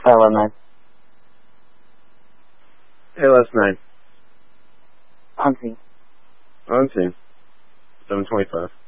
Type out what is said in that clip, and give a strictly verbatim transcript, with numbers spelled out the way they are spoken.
L nine. A L S nine. On scene. On scene. seven twenty-five.